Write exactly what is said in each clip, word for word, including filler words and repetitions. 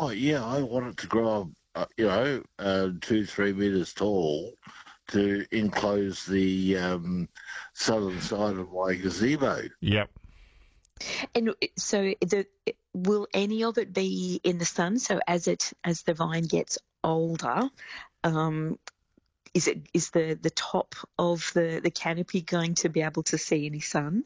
oh yeah, I want it to grow, uh, you know, uh, two, three metres tall to enclose the um, southern side of my gazebo. Yep. And so, the, will any of it be in the sun? So as it as the vine gets older, um, is it is the, the top of the, the canopy going to be able to see any sun?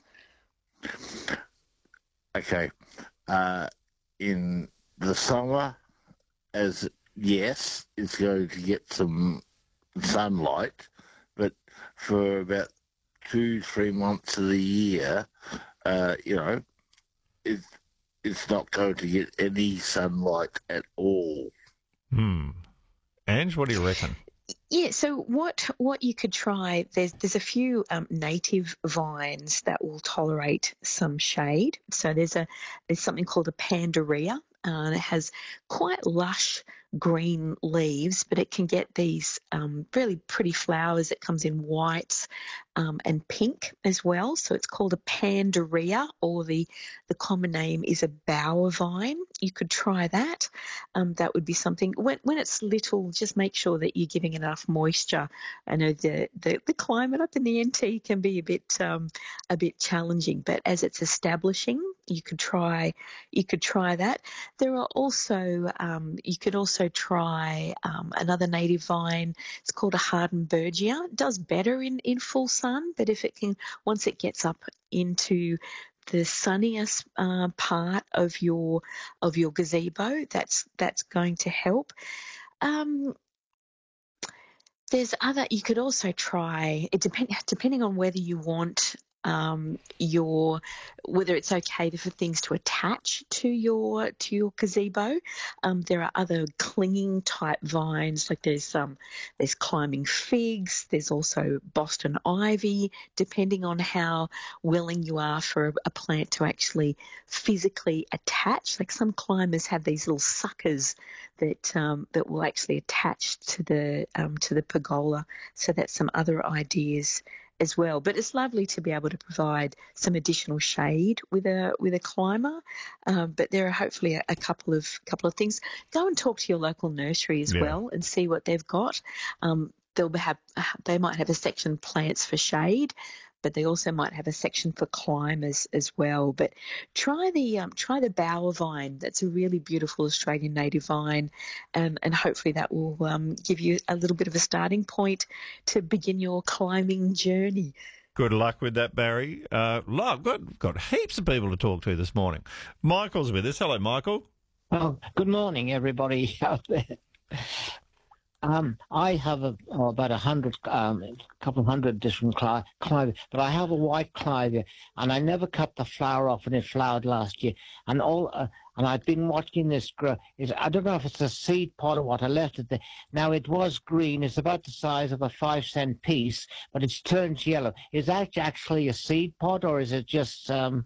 Okay. Uh, in the summer, as yes, it's going to get some sunlight, but for about two, three months of the year, uh, you know, it, it's not going to get any sunlight at all. Hmm. Ange, what do you reckon? Yeah, so what what you could try, there's there's a few um, native vines that will tolerate some shade. So there's a there's something called a pandaria, uh, and it has quite lush green leaves, but it can get these um, really pretty flowers. It comes in whites um, and pink as well. So it's called a pandaria, or the the common name is a bower vine. You could try that. Um, that would be something. When when it's little, just make sure that you're giving enough moisture. I know the, the, the climate up in the N T can be a bit um, a bit challenging, but as it's establishing, you could try you could try that. There are also um, you could also try um, another native vine. It's called a Hardenbergia. It does better in, in full sun, but if it can, once it gets up into the sunniest uh, part of your of your gazebo, that's that's going to help. Um, there's other. You could also try. It depend depending on whether you want um, your whether it's okay for things to attach to your to your gazebo. Um, there are other clinging type vines, like there's um there's climbing figs. There's also Boston ivy. Depending on how willing you are for a, a plant to actually physically attach, like some climbers have these little suckers that um, that will actually attach to the um, to the pergola. So that's some other ideas as well. But it's lovely to be able to provide some additional shade with a with a climber. Um, but there are hopefully a, a couple of couple of things. Go and talk to your local nursery as Yeah. well and see what they've got. Um, they'll have they might have a section plants for shade, but they also might have a section for climbers as well. But try the um, try the bower vine. That's a really beautiful Australian native vine, um, and hopefully that will um, give you a little bit of a starting point to begin your climbing journey. Good luck with that, Barry. Uh, look, got got heaps of people to talk to this morning. Michael's with us. Hello, Michael. Well, good morning, everybody out there. Um, I have a, oh, about a hundred, um, a couple of hundred different cli- clivia, but I have a white clivia, and I never cut the flower off, and it flowered last year. And all, uh, and I've been watching this grow. It's, I don't know if it's a seed pod or what. I left it there. Now it was green. It's about the size of a five cent piece, but it's turned yellow. Is that actually a seed pod, or is it just? Um...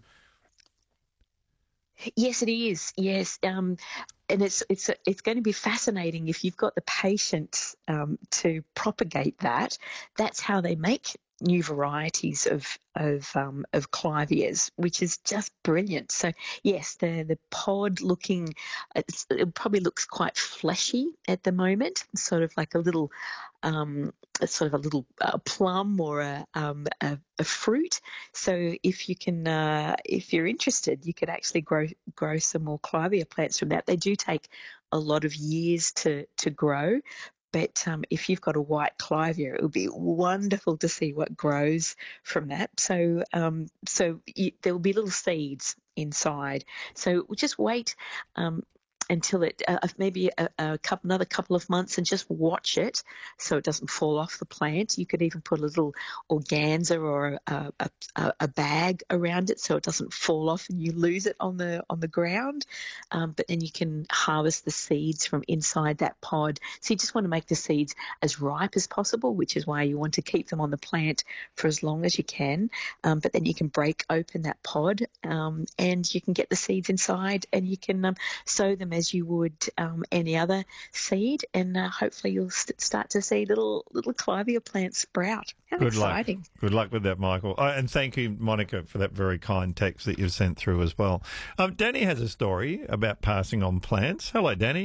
Yes, it is. Yes, um, and it's it's it's going to be fascinating if you've got the patience um, to propagate that. That's how they make new varieties of of um, of clivias, which is just brilliant. So yes, the the pod looking, it's, it probably looks quite fleshy at the moment, sort of like a little. Um, sort of a little uh, plum or a, um, a, a fruit. So if you can, uh, if you're interested, you could actually grow grow some more clivia plants from that. They do take a lot of years to to grow, but um, if you've got a white clivia, it would be wonderful to see what grows from that. So um, so you, there will be little seeds inside. So we'll just wait. Um, until it uh, maybe a, a couple, another couple of months, and just watch it so it doesn't fall off the plant. You could even put a little organza or a, a, a bag around it so it doesn't fall off and you lose it on the on the ground. Um, but then you can harvest the seeds from inside that pod. So you just want to make the seeds as ripe as possible, which is why you want to keep them on the plant for as long as you can. Um, but then you can break open that pod um, and you can get the seeds inside, and you can um, sow them as you would um, any other seed, and uh, hopefully you'll st- start to see little little clivia plants sprout. How Good exciting. luck. Good luck with that, Michael. Oh, and thank you, Monica, for that very kind text that you've sent through as well. Um, Danny has a story about passing on plants. Hello, Danny.